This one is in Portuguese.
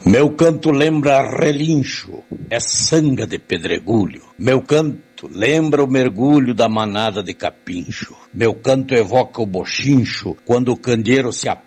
Meu canto lembra relincho, é sanga de pedregulho. Meu canto lembra o mergulho da manada de capincho. Meu canto evoca o bochincho quando o candeeiro se